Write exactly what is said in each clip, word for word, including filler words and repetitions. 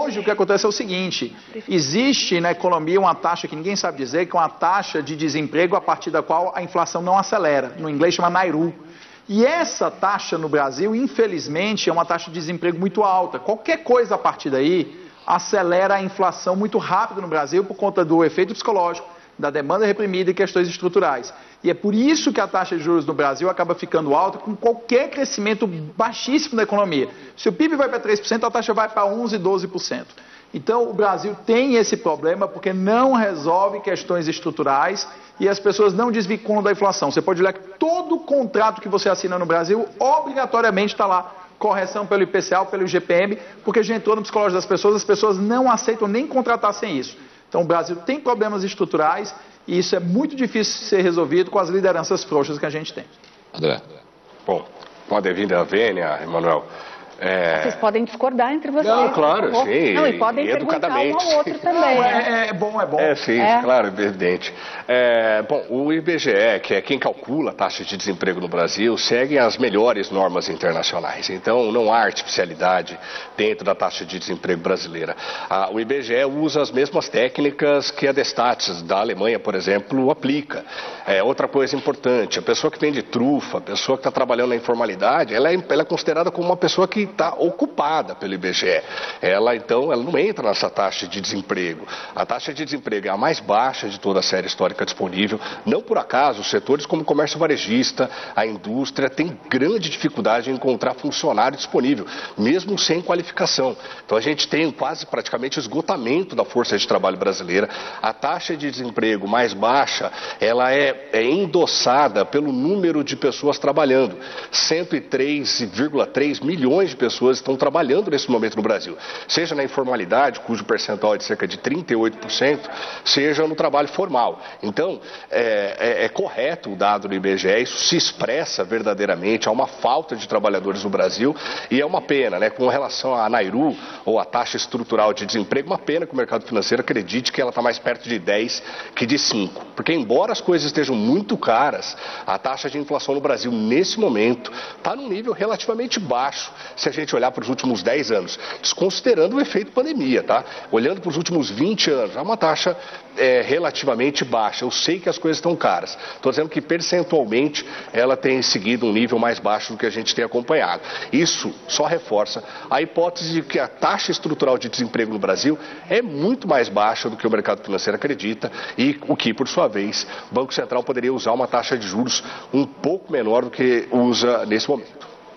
hoje o que acontece é o seguinte, existe na economia uma taxa que ninguém sabe dizer, que é uma taxa de desemprego a partir da qual a inflação não acelera, no inglês chama Nairu. E essa taxa no Brasil, infelizmente, é uma taxa de desemprego muito alta. Qualquer coisa a partir daí acelera a inflação muito rápido no Brasil por conta do efeito psicológico, da demanda reprimida e questões estruturais. E é por isso que a taxa de juros no Brasil acaba ficando alta com qualquer crescimento baixíssimo da economia. Se o P I B vai para três por cento, a taxa vai para onze, doze por cento. Então, o Brasil tem esse problema porque não resolve questões estruturais e as pessoas não desvinculam da inflação. Você pode olhar que todo contrato que você assina no Brasil, obrigatoriamente está lá correção pelo I P C A, pelo I G P M, porque já entrou no psicológico das pessoas, as pessoas não aceitam nem contratar sem isso. Então, o Brasil tem problemas estruturais e isso é muito difícil de ser resolvido com as lideranças frouxas que a gente tem. André. Bom, pode vir da Vênia, Emanuel. É... Vocês podem discordar entre vocês. Não, claro, sim. Não, e podem perguntar um ao outro também. Não, né? é, é bom, é bom. É, sim, é. claro, evidente. É, bom, o I B G E, que é quem calcula a taxa de desemprego no Brasil, segue as melhores normas internacionais. Então, não há artificialidade dentro da taxa de desemprego brasileira. Ah, o I B G E usa as mesmas técnicas que a Destatis da Alemanha, por exemplo, aplica. É, outra coisa importante, a pessoa que vende trufa, a pessoa que está trabalhando na informalidade, ela é, ela é considerada como uma pessoa que está ocupada pelo I B G E. Ela, então, ela não entra nessa taxa de desemprego. A taxa de desemprego é a mais baixa de toda a série histórica disponível. Não por acaso, os setores como o comércio varejista, a indústria, têm grande dificuldade em encontrar funcionário disponível, mesmo sem qualificação. Então, a gente tem quase praticamente esgotamento da força de trabalho brasileira. A taxa de desemprego mais baixa, ela é, é endossada pelo número de pessoas trabalhando. cento e três vírgula três milhões de pessoas estão trabalhando nesse momento no Brasil, seja na informalidade, cujo percentual é de cerca de trinta e oito por cento, seja no trabalho formal. Então, é, é, é correto o dado do I B G E, isso se expressa verdadeiramente, há uma falta de trabalhadores no Brasil e é uma pena, né, com relação à Nairu, ou a taxa estrutural de desemprego, uma pena que o mercado financeiro acredite que ela está mais perto de dez que de cinco, porque embora as coisas estejam muito caras, a taxa de inflação no Brasil nesse momento está num nível relativamente baixo, se a gente olhar para os últimos dez anos, desconsiderando o efeito pandemia, tá? Olhando para os últimos vinte anos, é uma taxa é, relativamente baixa. Eu sei que as coisas estão caras. Estou dizendo que percentualmente ela tem seguido um nível mais baixo do que a gente tem acompanhado. Isso só reforça a hipótese de que a taxa estrutural de desemprego no Brasil é muito mais baixa do que o mercado financeiro acredita e o que, por sua vez, o Banco Central poderia usar uma taxa de juros um pouco menor do que usa nesse momento.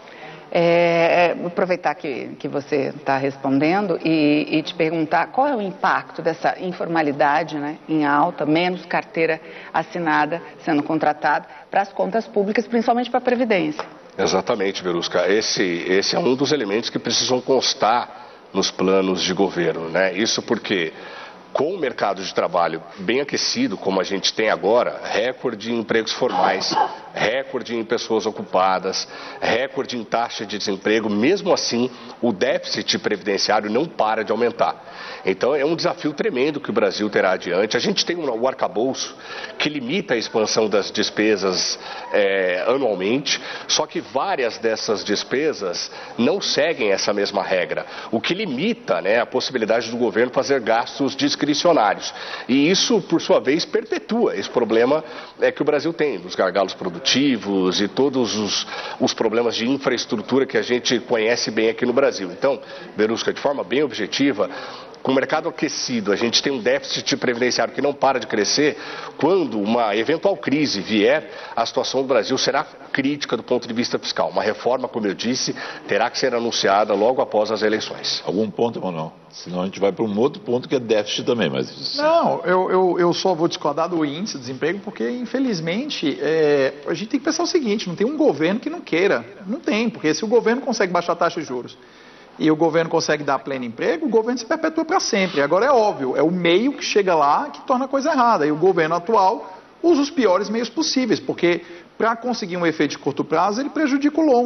É, é, aproveitar que, que você está respondendo e, e te perguntar qual é o impacto dessa informalidade, né, em alta, menos carteira assinada sendo contratada para as contas públicas, principalmente para a Previdência. Exatamente, Verusca. Esse, esse é um dos elementos que precisam constar nos planos de governo, né? Isso porque, com o mercado de trabalho bem aquecido, como a gente tem agora, recorde em empregos formais, recorde em pessoas ocupadas, recorde em taxa de desemprego, mesmo assim, o déficit previdenciário não para de aumentar. Então, é um desafio tremendo que o Brasil terá adiante. A gente tem um arcabouço que limita a expansão das despesas é, anualmente, só que várias dessas despesas não seguem essa mesma regra, o que limita, né, a possibilidade do governo fazer gastos discricionários. E isso, por sua vez, perpetua esse problema é, que o Brasil tem, dos gargalos produtivos e todos os, os problemas de infraestrutura que a gente conhece bem aqui no Brasil. Então, Verusca, de forma bem objetiva, com o mercado aquecido, a gente tem um déficit previdenciário que não para de crescer. Quando uma eventual crise vier, a situação do Brasil será crítica do ponto de vista fiscal. Uma reforma, como eu disse, terá que ser anunciada logo após as eleições. Algum ponto, Emanuel? Senão a gente vai para um outro ponto que é déficit também. Mas... Não, eu, eu, eu só vou discordar do índice de desemprego porque, infelizmente, é, a gente tem que pensar o seguinte, não tem um governo que não queira. Não tem, porque se o governo consegue baixar a taxa de juros e o governo consegue dar pleno emprego, o governo se perpetua para sempre. Agora é óbvio, é o meio que chega lá que torna a coisa errada. E o governo atual usa os piores meios possíveis, porque para conseguir um efeito de curto prazo, ele prejudica o longo.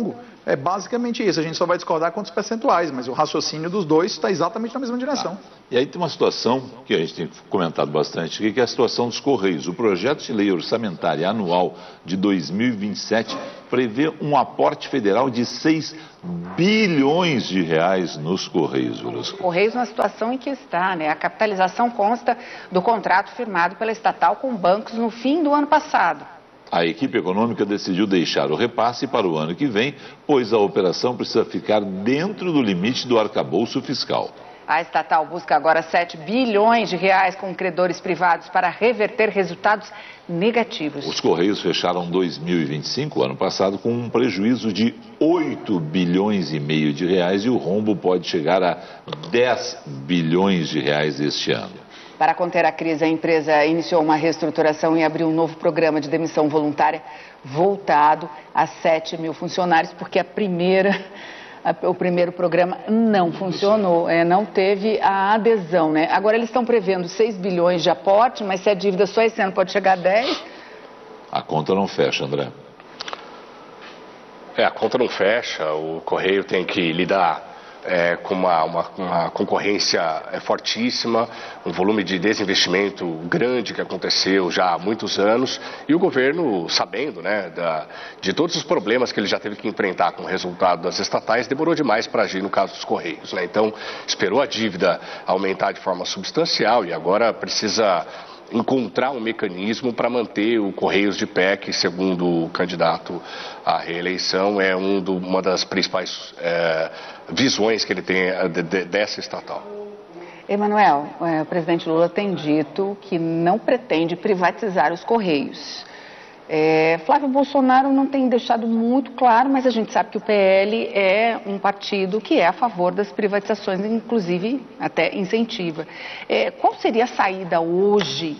É basicamente isso, a gente só vai discordar quantos percentuais, mas o raciocínio dos dois está exatamente na mesma direção. Ah, e aí tem uma situação que a gente tem comentado bastante, que é a situação dos Correios. O projeto de lei orçamentária anual de dois mil e vinte e sete prevê um aporte federal de seis bilhões de reais nos Correios, Verusca. Correios na situação em que está, né? A capitalização consta do contrato firmado pela estatal com bancos no fim do ano passado. A equipe econômica decidiu deixar o repasse para o ano que vem, pois a operação precisa ficar dentro do limite do arcabouço fiscal. A estatal busca agora sete bilhões de reais com credores privados para reverter resultados negativos. Os Correios fecharam dois mil e vinte e cinco, ano passado, com um prejuízo de oito bilhões e meio de reais e o rombo pode chegar a dez bilhões de reais este ano. Para conter a crise, a empresa iniciou uma reestruturação e abriu um novo programa de demissão voluntária voltado a sete mil funcionários, porque a primeira, a, o primeiro programa não funcionou, é, não teve a adesão, né? Agora eles estão prevendo seis bilhões de aporte, mas se a dívida só esse ano pode chegar a dez... A conta não fecha, André. É, a conta não fecha, o Correio tem que lidar É, com uma, uma, uma concorrência é, fortíssima, um volume de desinvestimento grande que aconteceu já há muitos anos e o governo, sabendo, né, da, de todos os problemas que ele já teve que enfrentar com o resultado das estatais, demorou demais para agir no caso dos Correios, né? Então esperou a dívida aumentar de forma substancial e agora precisa encontrar um mecanismo para manter o Correios de pé, que segundo o candidato à reeleição é um do, uma das principais é, visões que ele tem de, de, dessa estatal. Emanuel, é, o presidente Lula tem dito que não pretende privatizar os Correios. É, Flávio Bolsonaro não tem deixado muito claro, mas a gente sabe que o P L é um partido que é a favor das privatizações, inclusive até incentiva. É, qual seria a saída hoje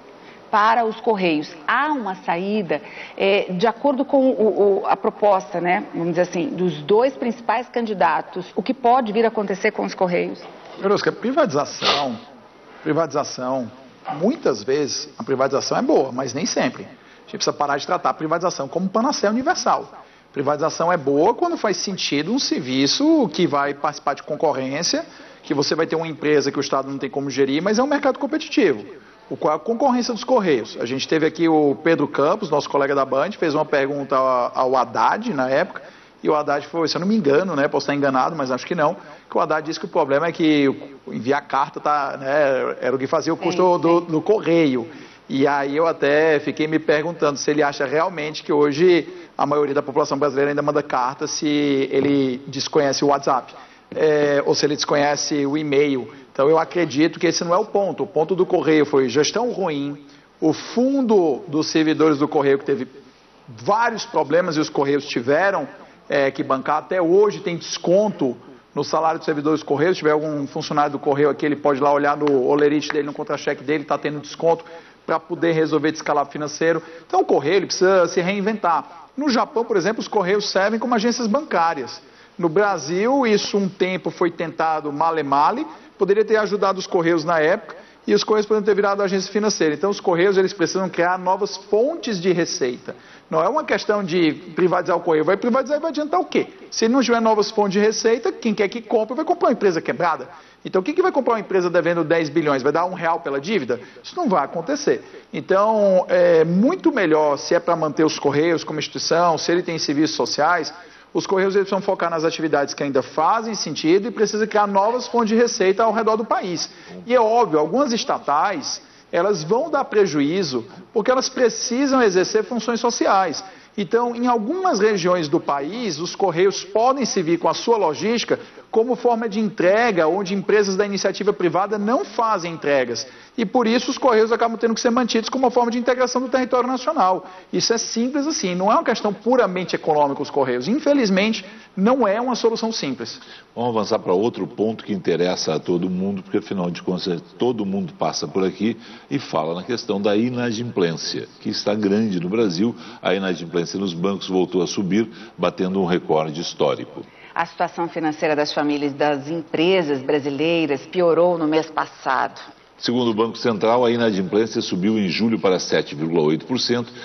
para os Correios? Há uma saída, é, de acordo com o, o, a proposta, né, vamos dizer assim, dos dois principais candidatos, o que pode vir a acontecer com os Correios? Verusca, privatização, privatização, muitas vezes a privatização é boa, mas nem sempre. A gente precisa parar de tratar a privatização como panaceia universal. Privatização é boa quando faz sentido um serviço que vai participar de concorrência, que você vai ter uma empresa que o Estado não tem como gerir, mas é um mercado competitivo. O qual é a concorrência dos Correios? A gente teve aqui o Pedro Campos, nosso colega da Band, fez uma pergunta ao Haddad na época, e o Haddad foi, se eu não me engano, né, posso estar enganado, mas acho que não, que o Haddad disse que o problema é que enviar carta tá, né, era o que fazia o custo sim, do, do correio. E aí eu até fiquei me perguntando se ele acha realmente que hoje a maioria da população brasileira ainda manda carta se ele desconhece o WhatsApp, é, ou se ele desconhece o e-mail. Então eu acredito que esse não é o ponto. O ponto do Correio foi gestão ruim, o fundo dos servidores do Correio que teve vários problemas e os Correios tiveram é, que bancar. Até hoje tem desconto no salário dos servidores do Correio. Se tiver algum funcionário do Correio aqui, ele pode ir lá olhar no olerite dele, no contra-cheque dele, está tendo desconto para poder resolver descalabro financeiro. Então o Correio ele precisa se reinventar. No Japão, por exemplo, os Correios servem como agências bancárias. No Brasil, isso um tempo foi tentado male-male, poderia ter ajudado os Correios na época, e os Correios poderiam ter virado agência financeira. Então os Correios eles precisam criar novas fontes de receita. Não é uma questão de privatizar o Correio. Vai privatizar e vai adiantar o quê? Se não tiver novas fontes de receita, quem quer que compre vai comprar uma empresa quebrada. Então, quem que vai comprar uma empresa devendo dez bilhões? Vai dar um real pela dívida? Isso não vai acontecer. Então, é muito melhor, se é para manter os Correios como instituição, se ele tem serviços sociais, os Correios eles precisam focar nas atividades que ainda fazem sentido e precisa criar novas fontes de receita ao redor do país. E é óbvio, algumas estatais, elas vão dar prejuízo porque elas precisam exercer funções sociais. Então, em algumas regiões do país, os Correios podem servir com a sua logística como forma de entrega, onde empresas da iniciativa privada não fazem entregas. E por isso os Correios acabam tendo que ser mantidos como uma forma de integração do território nacional. Isso é simples assim, não é uma questão puramente econômica os Correios. Infelizmente, não é uma solução simples. Vamos avançar para outro ponto que interessa a todo mundo, porque afinal de contas todo mundo passa por aqui e fala na questão da inadimplência, que está grande no Brasil. A inadimplência nos bancos voltou a subir, batendo um recorde histórico. A situação financeira das famílias e das empresas brasileiras piorou no mês passado. Segundo o Banco Central, a inadimplência subiu em julho para sete vírgula oito por cento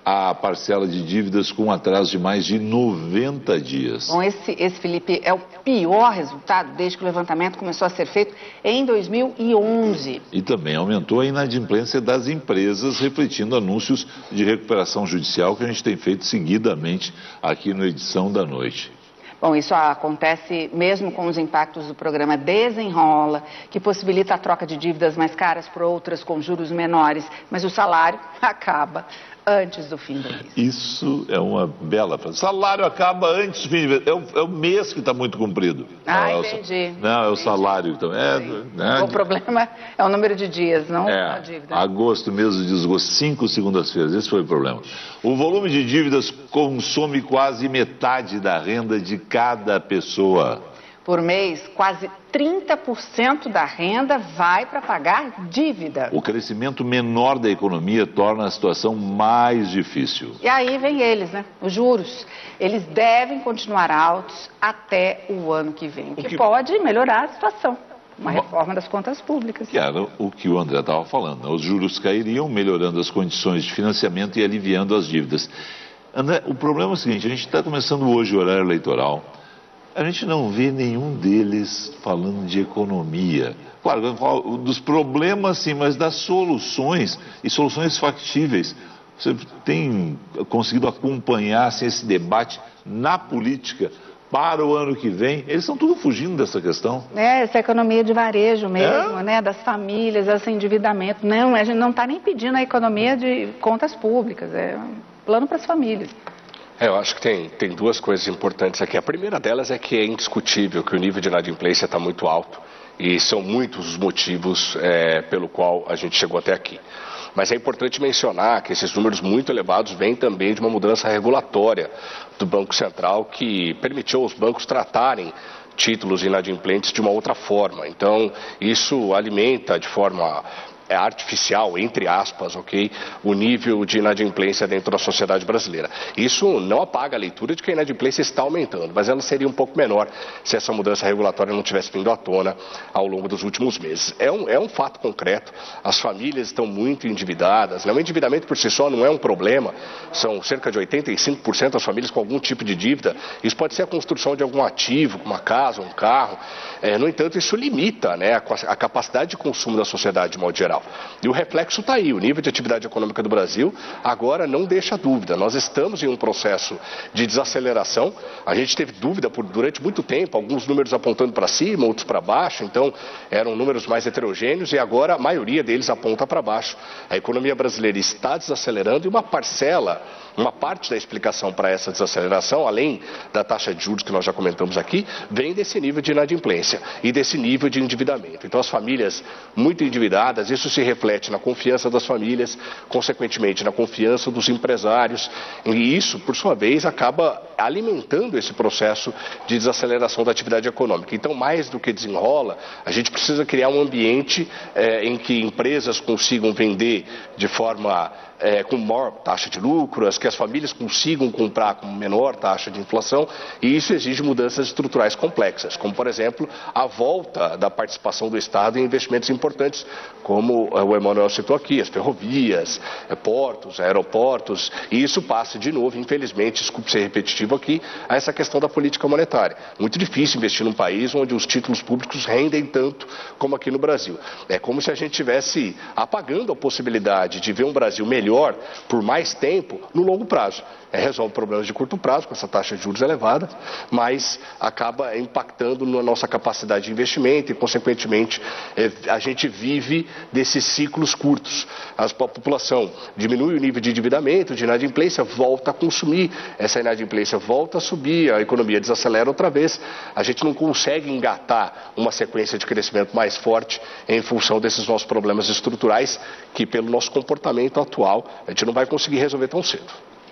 a parcela de dívidas com atraso de mais de noventa dias. Bom, esse, esse, Felipe, é o pior resultado desde que o levantamento começou a ser feito em dois mil e onze. E também aumentou a inadimplência das empresas, refletindo anúncios de recuperação judicial que a gente tem feito seguidamente aqui no Edição da Noite. Bom, isso acontece mesmo com os impactos do programa Desenrola, que possibilita a troca de dívidas mais caras por outras com juros menores, mas o salário acaba antes do fim do mês. Isso é uma bela frase. Salário acaba antes do fim do mês. É o, é o mês que está muito comprido. Ah, não, entendi. É o, não, é o entendi. salário. Então, é, né? O problema é o número de dias, não é, a dívida. Agosto, mês de desgosto, cinco segundas-feiras. Esse foi o problema. O volume de dívidas consome quase metade da renda de cada pessoa. Por mês, quase trinta por cento da renda vai para pagar dívida. O crescimento menor da economia torna a situação mais difícil. E aí vem eles, né? Os juros. Eles devem continuar altos até o ano que vem, o que, que pode melhorar a situação. Uma reforma das contas públicas. Que era o que o André estava falando, né? Os juros cairiam, melhorando as condições de financiamento e aliviando as dívidas. André, o problema é o seguinte, a gente está começando hoje o horário eleitoral. A gente não vê nenhum deles falando de economia. Claro, dos problemas sim, mas das soluções, e soluções factíveis. Você tem conseguido acompanhar assim, esse debate na política para o ano que vem? Eles estão tudo fugindo dessa questão. É, essa economia de varejo mesmo, é? né? Das famílias, esse endividamento. Não, a gente não está nem pedindo a economia de contas públicas, é um plano para as famílias. É, eu acho que tem, tem duas coisas importantes aqui. A primeira delas é que é indiscutível que o nível de inadimplência está muito alto e são muitos os motivos é, pelo qual a gente chegou até aqui. Mas é importante mencionar que esses números muito elevados vêm também de uma mudança regulatória do Banco Central que permitiu aos bancos tratarem títulos inadimplentes de uma outra forma. Então, isso alimenta de forma é artificial, entre aspas, ok, o nível de inadimplência dentro da sociedade brasileira. Isso não apaga a leitura de que a inadimplência está aumentando, mas ela seria um pouco menor se essa mudança regulatória não tivesse vindo à tona ao longo dos últimos meses. É um, é um fato concreto, as famílias estão muito endividadas, né? O endividamento por si só não é um problema, são cerca de oitenta e cinco por cento das famílias com algum tipo de dívida, isso pode ser a construção de algum ativo, uma casa, um carro, é, no entanto isso limita, né, a, a capacidade de consumo da sociedade de modo geral. E o reflexo está aí, o nível de atividade econômica do Brasil agora não deixa dúvida, nós estamos em um processo de desaceleração, a gente teve dúvida por, durante muito tempo, alguns números apontando para cima, outros para baixo, então eram números mais heterogêneos e agora a maioria deles aponta para baixo. A economia brasileira está desacelerando e uma parcela, uma parte da explicação para essa desaceleração, além da taxa de juros que nós já comentamos aqui, vem desse nível de inadimplência e desse nível de endividamento. Então as famílias muito endividadas, isso se reflete na confiança das famílias, consequentemente na confiança dos empresários, e isso, por sua vez, acaba alimentando esse processo de desaceleração da atividade econômica. Então, mais do que desenrola, a gente precisa criar um ambiente eh, em que empresas consigam vender de forma É, com maior taxa de lucro, que as famílias consigam comprar com menor taxa de inflação, e isso exige mudanças estruturais complexas, como, por exemplo, a volta da participação do Estado em investimentos importantes, como o Emanuel citou aqui, as ferrovias, portos, aeroportos, e isso passa de novo, infelizmente, desculpe ser repetitivo aqui, a essa questão da política monetária. Muito difícil investir num país onde os títulos públicos rendem tanto como aqui no Brasil. É como se a gente estivesse apagando a possibilidade de ver um Brasil melhor melhor por mais tempo no longo prazo. É, resolve problemas de curto prazo com essa taxa de juros elevada, mas acaba impactando na nossa capacidade de investimento e, consequentemente, é, a gente vive desses ciclos curtos. A população diminui o nível de endividamento, de inadimplência, volta a consumir, essa inadimplência volta a subir, a economia desacelera outra vez, a gente não consegue engatar uma sequência de crescimento mais forte em função desses nossos problemas estruturais que, pelo nosso comportamento atual, a gente não vai conseguir resolver tão cedo.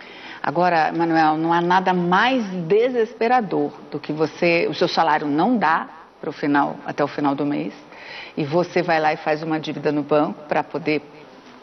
Agora, Manuel, não há nada mais desesperador do que você, o seu salário não dá para o final, até o final do mês, e você vai lá e faz uma dívida no banco para poder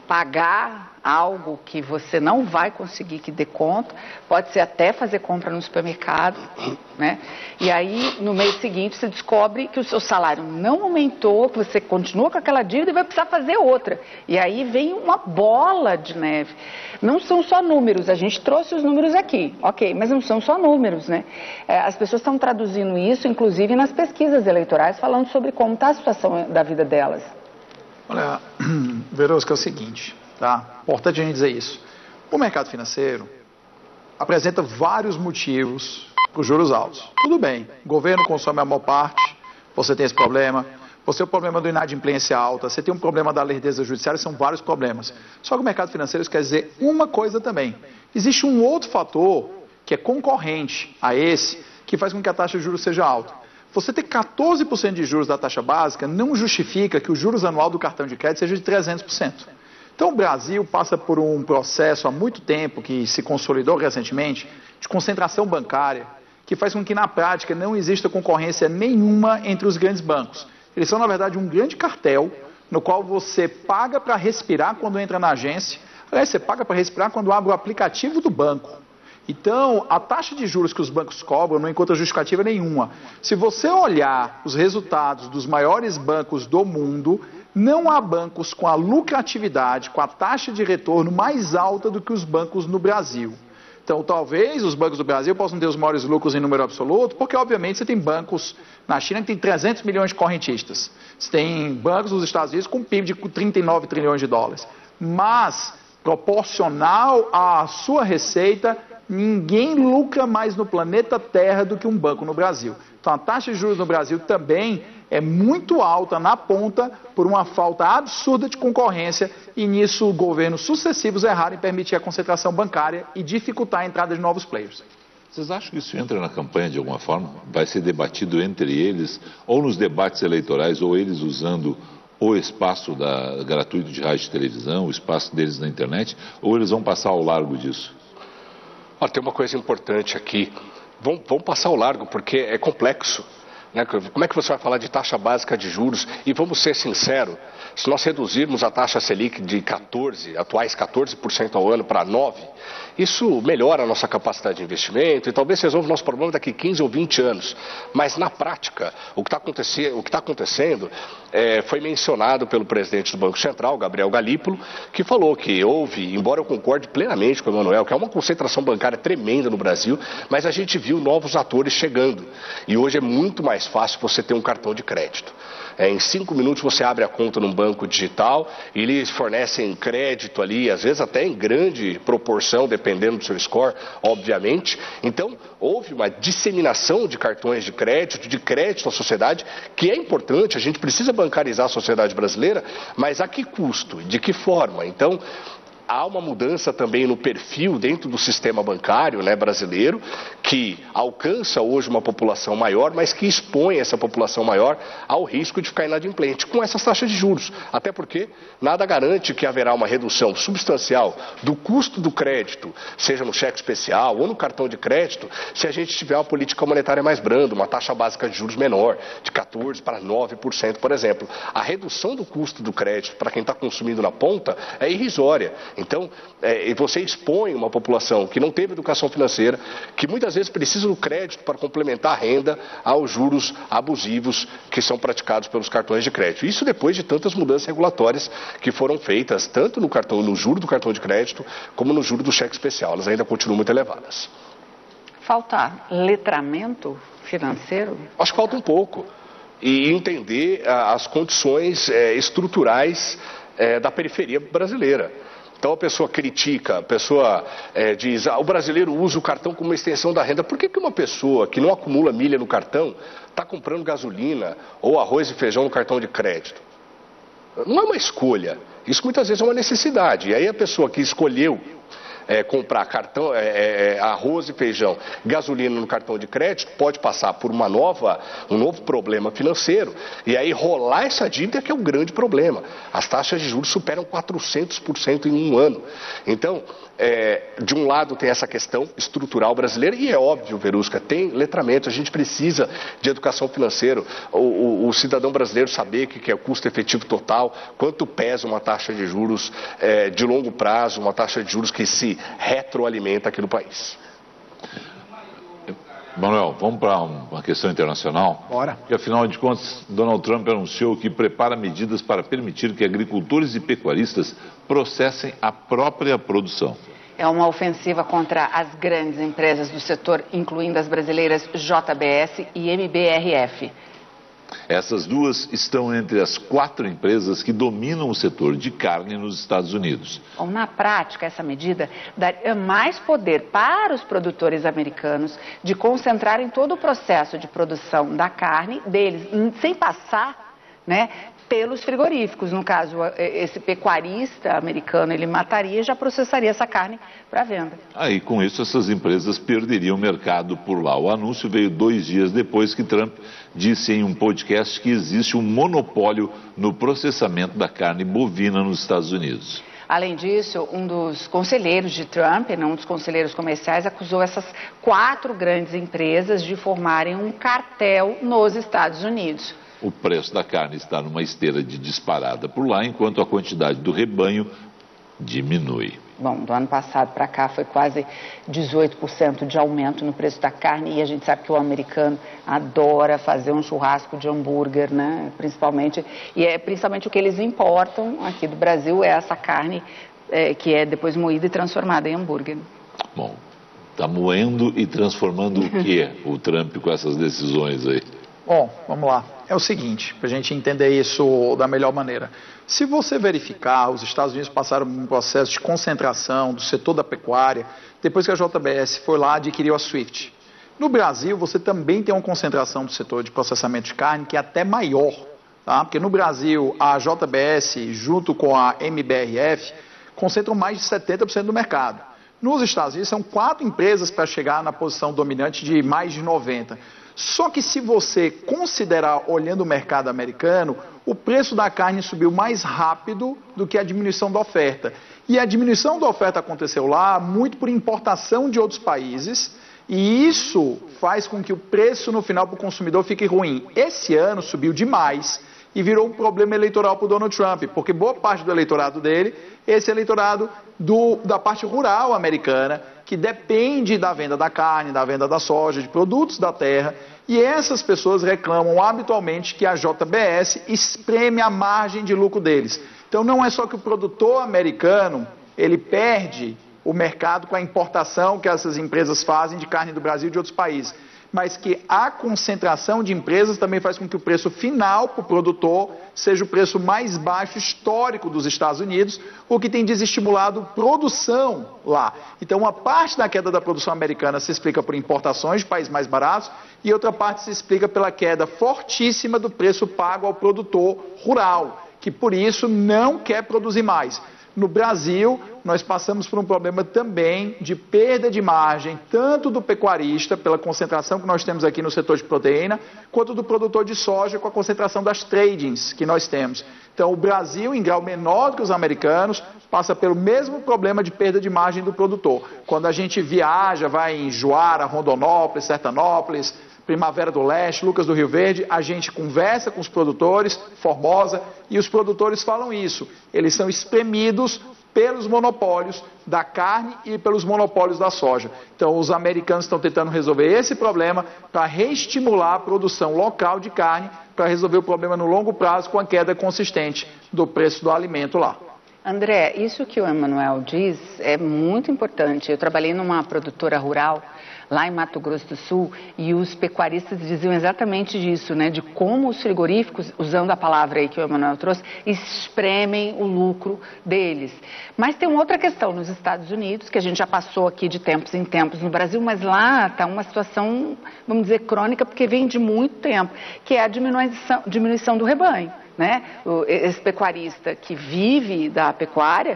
pagar algo que você não vai conseguir que dê conta, pode ser até fazer compra no supermercado, né? E aí, no mês seguinte, você descobre que o seu salário não aumentou, que você continua com aquela dívida e vai precisar fazer outra. E aí vem uma bola de neve. Não são só números, a gente trouxe os números aqui, ok, mas não são só números, né? É, as pessoas estão traduzindo isso, inclusive, nas pesquisas eleitorais, falando sobre como está a situação da vida delas. Olha, Verosca, é o seguinte, tá? Importante a gente dizer isso. O mercado financeiro apresenta vários motivos para os juros altos. Tudo bem, o governo consome a maior parte, você tem esse problema, você tem o problema do inadimplência alta, você tem um problema da lerdeza judiciária, são vários problemas. Só que o mercado financeiro quer dizer uma coisa também. Existe um outro fator que é concorrente a esse, que faz com que a taxa de juros seja alta. Você ter quatorze por cento de juros da taxa básica não justifica que o juros anual do cartão de crédito seja de trezentos por cento. Então o Brasil passa por um processo há muito tempo, que se consolidou recentemente, de concentração bancária, que faz com que na prática não exista concorrência nenhuma entre os grandes bancos. Eles são, na verdade, um grande cartel, no qual você paga para respirar quando entra na agência. Aliás, você paga para respirar quando abre o aplicativo do banco. Então, a taxa de juros que os bancos cobram não encontra justificativa nenhuma. Se você olhar os resultados dos maiores bancos do mundo, não há bancos com a lucratividade, com a taxa de retorno mais alta do que os bancos no Brasil. Então, talvez os bancos do Brasil possam ter os maiores lucros em número absoluto, porque, obviamente, você tem bancos na China que tem trezentos milhões de correntistas. Você tem bancos nos Estados Unidos com P I B de trinta e nove trilhões de dólares. Mas, proporcional à sua receita, ninguém lucra mais no planeta Terra do que um banco no Brasil. Então, a taxa de juros no Brasil também é muito alta na ponta por uma falta absurda de concorrência e nisso governos sucessivos erraram em permitir a concentração bancária e dificultar a entrada de novos players. Vocês acham que isso entra na campanha de alguma forma? Vai ser debatido entre eles, ou nos debates eleitorais, ou eles usando o espaço da, gratuito de rádio e televisão, o espaço deles na internet, ou eles vão passar ao largo disso? Ah, tem uma coisa importante aqui. Vamos, vamos passar ao largo, porque é complexo. Né? Como é que você vai falar de taxa básica de juros? E vamos ser sinceros, se nós reduzirmos a taxa Selic de quatorze, atuais quatorze por cento ao ano para nove por cento, isso melhora a nossa capacidade de investimento e talvez resolva o nosso problema daqui quinze ou vinte anos. Mas na prática, o que está acontecendo, o que está acontecendo é, foi mencionado pelo presidente do Banco Central, Gabriel Galípolo, que falou que houve, embora eu concorde plenamente com o Emanuel, que é uma concentração bancária tremenda no Brasil, mas a gente viu novos atores chegando. E hoje é muito mais fácil você ter um cartão de crédito. É, em cinco minutos você abre a conta num banco digital e eles fornecem crédito ali, às vezes até em grande proporção, dependendo do seu score, obviamente. Então, houve uma disseminação de cartões de crédito, de crédito à sociedade, que é importante, a gente precisa bancarizar a sociedade brasileira, mas a que custo? De que forma? Então, há uma mudança também no perfil dentro do sistema bancário, né, brasileiro, que alcança hoje uma população maior, mas que expõe essa população maior ao risco de ficar inadimplente com essas taxas de juros. Até porque nada garante que haverá uma redução substancial do custo do crédito, seja no cheque especial ou no cartão de crédito, se a gente tiver uma política monetária mais branda, uma taxa básica de juros menor, de quatorze por cento para nove por cento, por exemplo. A redução do custo do crédito para quem está consumindo na ponta é irrisória. Então, é, você expõe uma população que não teve educação financeira, que muitas vezes precisa do crédito para complementar a renda aos juros abusivos que são praticados pelos cartões de crédito. Isso depois de tantas mudanças regulatórias que foram feitas, tanto no cartão, no juro do cartão de crédito, como no juro do cheque especial. Elas ainda continuam muito elevadas. Falta letramento financeiro? Acho que falta um pouco. E entender ah, as condições eh, estruturais eh, da periferia brasileira. Então a pessoa critica, a pessoa é, diz, ah, o brasileiro usa o cartão como uma extensão da renda. Por que que uma pessoa que não acumula milha no cartão está comprando gasolina ou arroz e feijão no cartão de crédito? Não é uma escolha, isso muitas vezes é uma necessidade. E aí a pessoa que escolheu é, comprar cartão, é, é, arroz e feijão, gasolina no cartão de crédito, pode passar por uma nova, um novo problema financeiro. E aí rolar essa dívida que é o grande problema. As taxas de juros superam quatrocentos por cento em um ano. Então, é, de um lado tem essa questão estrutural brasileira, e é óbvio, Verusca, tem letramento, a gente precisa de educação financeira, o, o, o cidadão brasileiro saber o que é o custo efetivo total, quanto pesa uma taxa de juros é, de longo prazo, uma taxa de juros que se retroalimenta aqui no país. Manuel, vamos para uma questão internacional? Bora. Porque, afinal de contas, Donald Trump anunciou que prepara medidas para permitir que agricultores e pecuaristas processem a própria produção. É uma ofensiva contra as grandes empresas do setor, incluindo as brasileiras J B S e M B R F. Essas duas estão entre as quatro empresas que dominam o setor de carne nos Estados Unidos. Bom, na prática, essa medida daria mais poder para os produtores americanos de concentrarem todo o processo de produção da carne deles, sem passar, né, pelos frigoríficos. No caso, esse pecuarista americano, ele mataria e já processaria essa carne para venda. Aí, com isso, essas empresas perderiam o mercado por lá. O anúncio veio dois dias depois que Trump disse em um podcast que existe um monopólio no processamento da carne bovina nos Estados Unidos. Além disso, um dos conselheiros de Trump, um dos conselheiros comerciais, acusou essas quatro grandes empresas de formarem um cartel nos Estados Unidos. O preço da carne está numa esteira de disparada por lá, enquanto a quantidade do rebanho diminui. Bom, do ano passado para cá foi quase dezoito por cento de aumento no preço da carne, e a gente sabe que o americano adora fazer um churrasco de hambúrguer, né? Principalmente, e é principalmente o que eles importam aqui do Brasil é essa carne é, que é depois moída e transformada em hambúrguer. Bom, está moendo e transformando o que o Trump com essas decisões aí? Bom, vamos lá. É o seguinte, para a gente entender isso da melhor maneira. Se você verificar, os Estados Unidos passaram por um processo de concentração do setor da pecuária, depois que a J B S foi lá e adquiriu a Swift. No Brasil, você também tem uma concentração do setor de processamento de carne que é até maior, tá? Porque no Brasil, a J B S, junto com a M B R F, concentram mais de setenta por cento do mercado. Nos Estados Unidos, são quatro empresas para chegar na posição dominante de mais de noventa por cento. Só que se você considerar, olhando o mercado americano, o preço da carne subiu mais rápido do que a diminuição da oferta. E a diminuição da oferta aconteceu lá muito por importação de outros países, e isso faz com que o preço no final para o consumidor fique ruim. Esse ano subiu demais e virou um problema eleitoral para o Donald Trump, porque boa parte do eleitorado dele, esse eleitorado do, da parte rural americana, que depende da venda da carne, da venda da soja, de produtos da terra, e essas pessoas reclamam habitualmente que a J B S espreme a margem de lucro deles. Então não é só que o produtor americano, ele perde o mercado com a importação que essas empresas fazem de carne do Brasil e de outros países, mas que a concentração de empresas também faz com que o preço final para o produtor seja o preço mais baixo histórico dos Estados Unidos, o que tem desestimulado produção lá. Então, uma parte da queda da produção americana se explica por importações de países mais baratos e outra parte se explica pela queda fortíssima do preço pago ao produtor rural, que por isso não quer produzir mais. No Brasil, nós passamos por um problema também de perda de margem, tanto do pecuarista, pela concentração que nós temos aqui no setor de proteína, quanto do produtor de soja, com a concentração das tradings que nós temos. Então, o Brasil, em grau menor do que os americanos, passa pelo mesmo problema de perda de margem do produtor. Quando a gente viaja, vai em Juara, Rondonópolis, Sertanópolis, Primavera do Leste, Lucas do Rio Verde, a gente conversa com os produtores, Formosa, e os produtores falam isso. Eles são espremidos pelos monopólios da carne e pelos monopólios da soja. Então, os americanos estão tentando resolver esse problema para reestimular a produção local de carne, para resolver o problema no longo prazo com a queda consistente do preço do alimento lá. André, isso que o Emanuel diz é muito importante. Eu trabalhei numa produtora rural lá em Mato Grosso do Sul e os pecuaristas diziam exatamente disso, né? De como os frigoríficos, usando a palavra aí que o Emanuel trouxe, espremem o lucro deles. Mas tem uma outra questão nos Estados Unidos, que a gente já passou aqui de tempos em tempos no Brasil, mas lá está uma situação, vamos dizer, crônica, porque vem de muito tempo, que é a diminuição, diminuição do rebanho. né? O, esse pecuarista que vive da pecuária,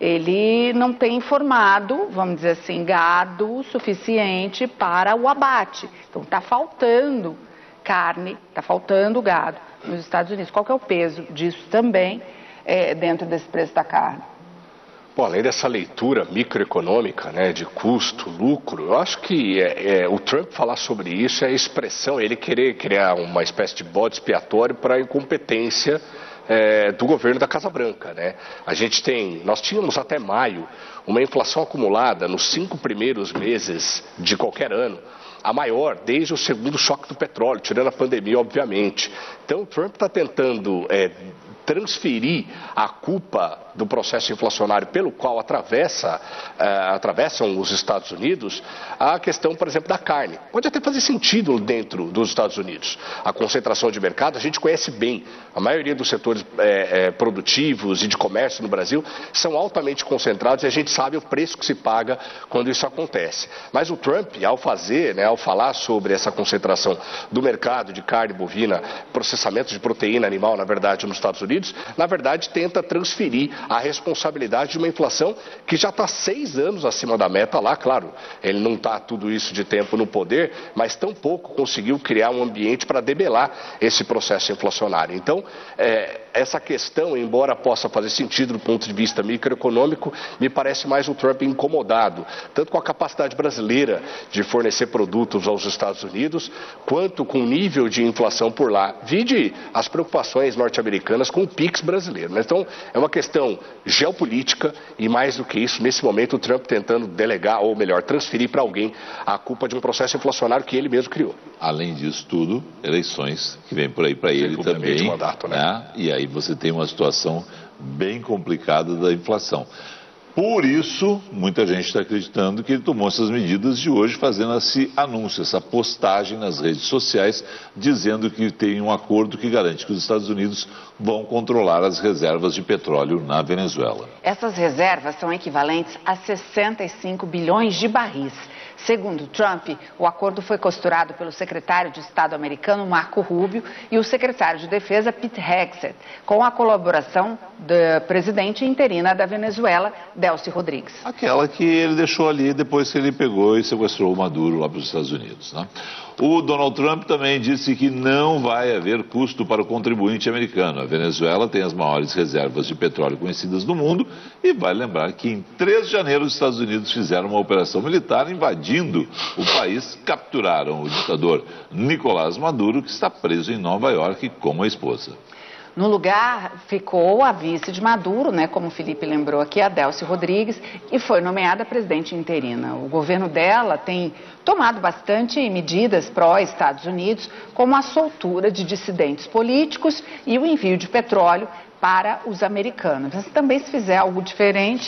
ele não tem formado, vamos dizer assim, gado suficiente para o abate. Então está faltando carne, está faltando gado nos Estados Unidos. Qual que é o peso disso também é, dentro desse preço da carne? Bom, além dessa leitura microeconômica, né, de custo, lucro, eu acho que é, é, o Trump falar sobre isso é a expressão, ele querer criar uma espécie de bode expiatório para a incompetência é, do governo da Casa Branca, né? A gente tem, nós tínhamos até maio uma inflação acumulada nos cinco primeiros meses de qualquer ano, a maior desde o segundo choque do petróleo, tirando a pandemia, obviamente. Então o Trump está tentando é, transferir a culpa do processo inflacionário pelo qual atravessa, uh, atravessam os Estados Unidos, a questão, por exemplo, da carne. Pode até fazer sentido dentro dos Estados Unidos. A concentração de mercado a gente conhece bem. A maioria dos setores é, é, produtivos e de comércio no Brasil são altamente concentrados e a gente sabe o preço que se paga quando isso acontece. Mas o Trump, ao fazer, né, ao falar sobre essa concentração do mercado de carne bovina, processamento de proteína animal, na verdade, nos Estados Unidos, na verdade tenta transferir a responsabilidade de uma inflação que já está seis anos acima da meta lá, claro, ele não está tudo isso de tempo no poder, mas tampouco conseguiu criar um ambiente para debelar esse processo inflacionário. Então, é, essa questão, embora possa fazer sentido do ponto de vista microeconômico, me parece mais o Trump incomodado, tanto com a capacidade brasileira de fornecer produtos aos Estados Unidos, quanto com o nível de inflação por lá. Vide as preocupações norte-americanas com o PIX brasileiro, né? Então, é uma questão geopolítica e, mais do que isso, nesse momento o Trump tentando delegar, ou melhor, transferir para alguém a culpa de um processo inflacionário que ele mesmo criou. Além disso tudo, eleições que vem por aí para ele também, de mandato, né? né? E aí você tem uma situação bem complicada da inflação. Por isso, muita gente está acreditando que ele tomou essas medidas de hoje, fazendo esse anúncio, essa postagem nas redes sociais, dizendo que tem um acordo que garante que os Estados Unidos vão controlar as reservas de petróleo na Venezuela. Essas reservas são equivalentes a sessenta e cinco bilhões de barris. Segundo Trump, o acordo foi costurado pelo secretário de Estado americano Marco Rubio e o secretário de Defesa Pete Hegseth, com a colaboração da presidente interina da Venezuela, Delcy Rodrigues. Aquela que ele deixou ali depois que ele pegou e sequestrou o Maduro lá para os Estados Unidos, né? O Donald Trump também disse que não vai haver custo para o contribuinte americano. A Venezuela tem as maiores reservas de petróleo conhecidas no mundo e vale lembrar que em três de janeiro os Estados Unidos fizeram uma operação militar invadindo o país, capturaram o ditador Nicolás Maduro, que está preso em Nova York com a esposa. No lugar ficou a vice de Maduro, né, como o Felipe lembrou aqui, a Delcy Rodrigues, e foi nomeada presidente interina. O governo dela tem tomado bastante medidas pró-Estados Unidos, como a soltura de dissidentes políticos e o envio de petróleo para os americanos. Mas também, se fizer algo diferente,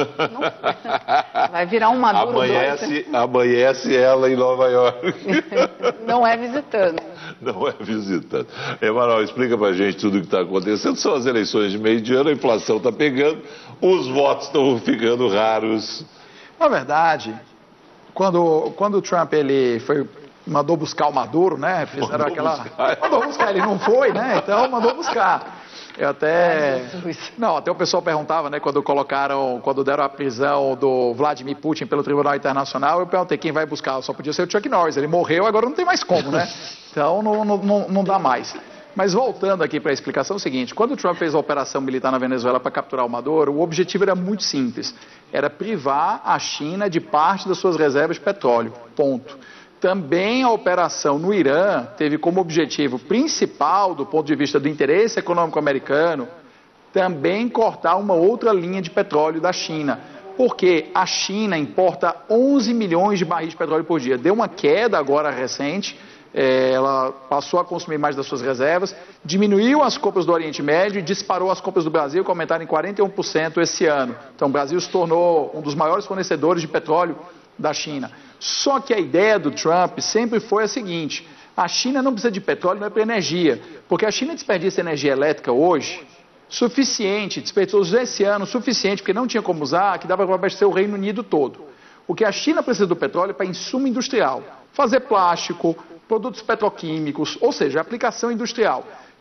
não... vai virar um Maduro amanhece, dois. Amanhece ela em Nova York. Não é visitando. Não é visitando. Emanuel, explica pra gente tudo o que está acontecendo. São as eleições de meio de ano, a inflação está pegando, os votos estão ficando raros. Na verdade, quando, quando o Trump ele foi, mandou buscar o Maduro, né? Fizeram Mandou aquela. buscar. Mandou buscar, ele não foi, né? Então mandou buscar. Eu até. Não, até o pessoal perguntava, né, quando colocaram, quando deram a prisão do Vladimir Putin pelo Tribunal Internacional, eu perguntei quem vai buscar, só podia ser o Chuck Norris, ele morreu, agora não tem mais como, né? Então não, não, não dá mais. Mas voltando aqui para a explicação, é o seguinte, quando o Trump fez a operação militar na Venezuela para capturar o Maduro, o objetivo era muito simples, era privar a China de parte das suas reservas de petróleo, ponto. Também a operação no Irã teve como objetivo principal, do ponto de vista do interesse econômico americano, também cortar uma outra linha de petróleo da China. Porque a China importa onze milhões de barris de petróleo por dia. Deu uma queda agora recente, é, ela passou a consumir mais das suas reservas, diminuiu as compras do Oriente Médio e disparou as compras do Brasil, que aumentaram em quarenta e um por cento esse ano. Então o Brasil se tornou um dos maiores fornecedores de petróleo da China. Só que a ideia do Trump sempre foi a seguinte, a China não precisa de petróleo, não é para energia, porque a China desperdiça energia elétrica hoje, suficiente, desperdiçou esse ano suficiente, porque não tinha como usar, que dava para abastecer o Reino Unido todo. O que a China precisa do petróleo é para insumo industrial, fazer plástico, produtos petroquímicos, ou seja, aplicação industrial.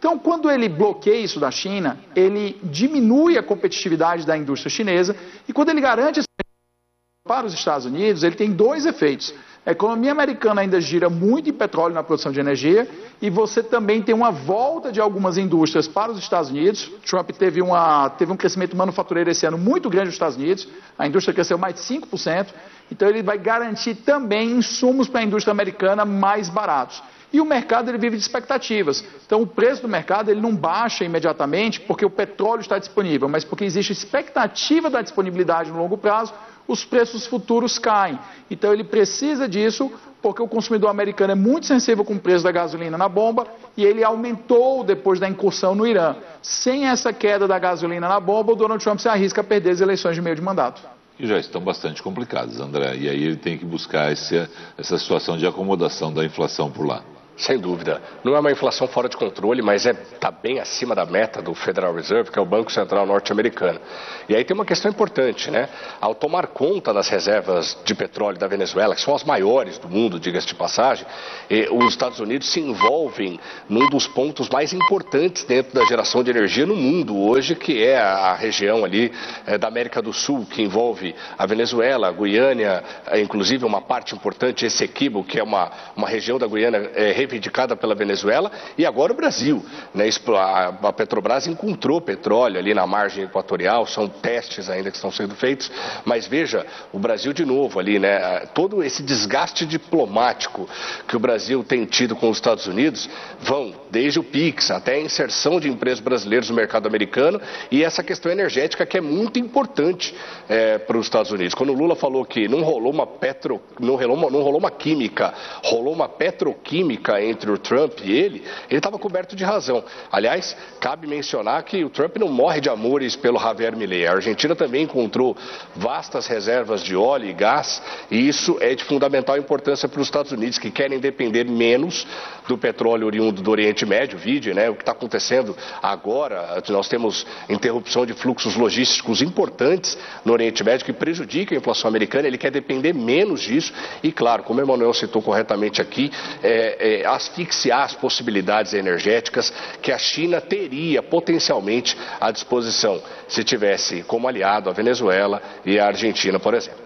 Então, quando ele bloqueia isso da China, ele diminui a competitividade da indústria chinesa, e quando ele garante esse para os Estados Unidos, ele tem dois efeitos. A economia americana ainda gira muito em petróleo na produção de energia, e você também tem uma volta de algumas indústrias para os Estados Unidos. Trump teve, uma, teve um crescimento manufatureiro esse ano muito grande nos Estados Unidos, a indústria cresceu mais de cinco por cento, então ele vai garantir também insumos para a indústria americana mais baratos. E o mercado ele vive de expectativas. Então o preço do mercado ele não baixa imediatamente porque o petróleo está disponível, mas porque existe expectativa da disponibilidade no longo prazo, os preços futuros caem. Então ele precisa disso porque o consumidor americano é muito sensível com o preço da gasolina na bomba e ele aumentou depois da incursão no Irã. Sem essa queda da gasolina na bomba, o Donald Trump se arrisca a perder as eleições de meio de mandato. Que já estão bastante complicadas, André. E aí ele tem que buscar esse, essa situação de acomodação da inflação por lá. Sem dúvida. Não é uma inflação fora de controle, mas está bem acima da meta do Federal Reserve, que é o Banco Central norte-americano. E aí tem uma questão importante, né? Ao tomar conta das reservas de petróleo da Venezuela, que são as maiores do mundo, diga-se de passagem, eh, os Estados Unidos se envolvem num dos pontos mais importantes dentro da geração de energia no mundo hoje, que é a, a região ali eh, da América do Sul, que envolve a Venezuela, a Guiana, eh, inclusive uma parte importante, Essequibo, que é uma, uma região da Guiana eh, reivindicada pela Venezuela, e agora o Brasil, né? A Petrobras encontrou petróleo ali na margem equatorial, são testes ainda que estão sendo feitos, mas veja, o Brasil de novo ali, né? Todo esse desgaste diplomático que o Brasil tem tido com os Estados Unidos, vão desde o PIX até a inserção de empresas brasileiras no mercado americano e essa questão energética que é muito importante é, para os Estados Unidos. Quando o Lula falou que não rolou uma petro, não rolou uma, não rolou uma química, rolou uma petroquímica entre o Trump e ele, ele estava coberto de razão. Aliás, cabe mencionar que o Trump não morre de amores pelo Javier Milei. A Argentina também encontrou vastas reservas de óleo e gás, e isso é de fundamental importância para os Estados Unidos, que querem depender menos do petróleo oriundo do Oriente Médio. Vide, né, o que está acontecendo agora, nós temos interrupção de fluxos logísticos importantes no Oriente Médio que prejudica a inflação americana, ele quer depender menos disso e, claro, como o Emanuel citou corretamente aqui, é, é, asfixiar as possibilidades energéticas que a China teria potencialmente à disposição se tivesse como aliado a Venezuela e a Argentina, por exemplo.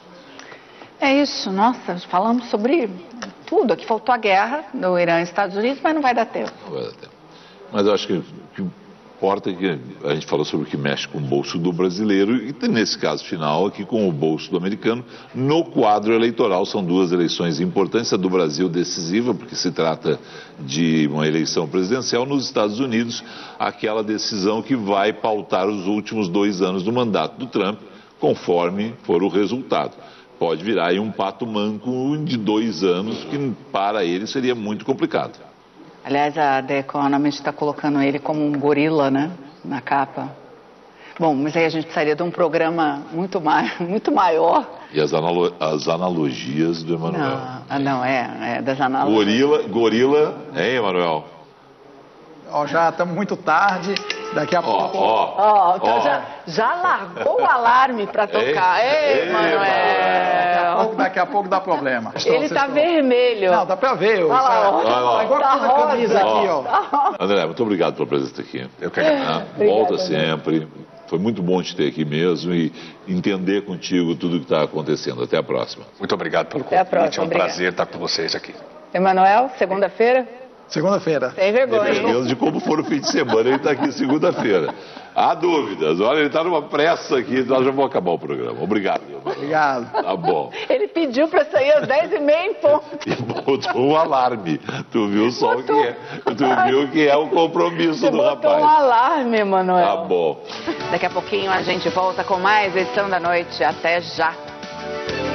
É isso, nossa, falamos sobre tudo. Aqui faltou a guerra do Irã e Estados Unidos, mas não vai dar tempo. Não vai dar tempo. Mas eu acho que o que importa é que a gente falou sobre o que mexe com o bolso do brasileiro e nesse caso final aqui com o bolso do americano no quadro eleitoral. São duas eleições importantes, a do Brasil decisiva, porque se trata de uma eleição presidencial. Nos Estados Unidos, aquela decisão que vai pautar os últimos dois anos do mandato do Trump, conforme for o resultado. Pode virar aí um pato manco de dois anos, que para ele seria muito complicado. Aliás, a The Economist está colocando ele como um gorila, né, na capa. Bom, mas aí a gente precisaria de um programa muito, mai muito maior. E as, analo as analogias do Emanuel. Não, não é, é das analogias. Gorila, gorila, hein, Emanuel? Ó, já estamos muito tarde, daqui a ó, pouco... Ó, ó, então ó. Já, já largou o alarme para tocar. Ei, ei Emanuel! Daqui a pouco, daqui a pouco dá problema. Ele está vermelho. Não, dá para ver. Olha lá, ó. Olha lá. É igual Tá a camisa rosa. aqui, ó. André, muito obrigado pela presença aqui. Eu quero. Ah, volta sempre. Foi muito bom te ter aqui mesmo e entender contigo tudo o que está acontecendo. Até a próxima. Muito obrigado pelo Até a convite. próxima, É um obrigado. prazer estar com vocês aqui. Emanuel, segunda-feira? Segunda-feira. Sem vergonha. Dependendo de como for o fim de semana, ele está aqui segunda-feira. Há dúvidas. Olha, ele está numa pressa aqui, nós já vamos acabar o programa. Obrigado, meu irmão. Obrigado. Tá bom. Ele pediu para sair às dez e meia em ponto. E botou um alarme. Tu viu só o que é. Tu viu que é o compromisso Você do botou rapaz. um alarme, Emanuel. Tá bom. Daqui a pouquinho a gente volta com mais edição da noite. Até já.